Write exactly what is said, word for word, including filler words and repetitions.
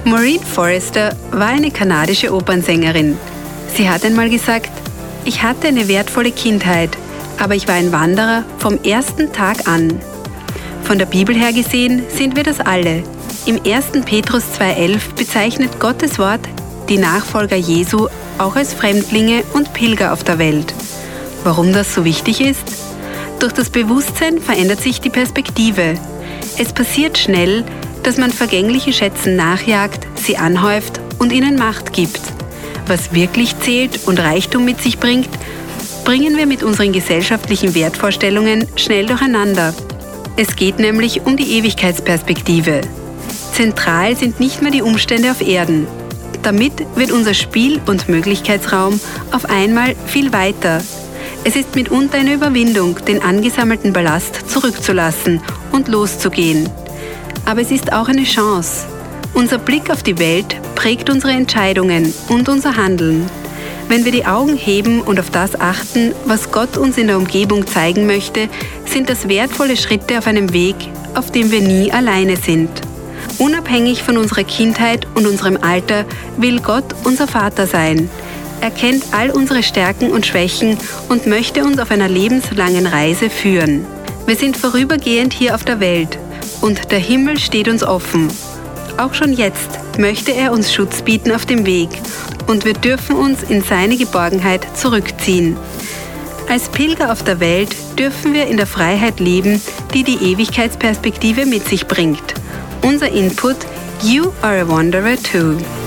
Maureen Forrester war eine kanadische Opernsängerin. Sie hat einmal gesagt: Ich hatte eine wertvolle Kindheit, aber ich war ein Wanderer vom ersten Tag an. Von der Bibel her gesehen sind wir das alle. Im ersten Petrus zwei elf bezeichnet Gottes Wort die Nachfolger Jesu auch als Fremdlinge und Pilger auf der Welt. Warum das so wichtig ist? Durch das Bewusstsein verändert sich die Perspektive. Es passiert schnell, dass man vergängliche Schätzen nachjagt, sie anhäuft und ihnen Macht gibt. Was wirklich zählt und Reichtum mit sich bringt, bringen wir mit unseren gesellschaftlichen Wertvorstellungen schnell durcheinander. Es geht nämlich um die Ewigkeitsperspektive. Zentral sind nicht mehr die Umstände auf Erden. Damit wird unser Spiel- und Möglichkeitsraum auf einmal viel weiter. Es ist mitunter eine Überwindung, den angesammelten Ballast zurückzulassen und loszugehen. Aber es ist auch eine Chance. Unser Blick auf die Welt prägt unsere Entscheidungen und unser Handeln. Wenn wir die Augen heben und auf das achten, was Gott uns in der Umgebung zeigen möchte, sind das wertvolle Schritte auf einem Weg, auf dem wir nie alleine sind. Unabhängig von unserer Kindheit und unserem Alter will Gott unser Vater sein. Er kennt all unsere Stärken und Schwächen und möchte uns auf einer lebenslangen Reise führen. Wir sind vorübergehend hier auf der Welt und der Himmel steht uns offen. Auch schon jetzt möchte er uns Schutz bieten auf dem Weg und wir dürfen uns in seine Geborgenheit zurückziehen. Als Pilger auf der Welt dürfen wir in der Freiheit leben, die die Ewigkeitsperspektive mit sich bringt. Unser Input: You are a wanderer too.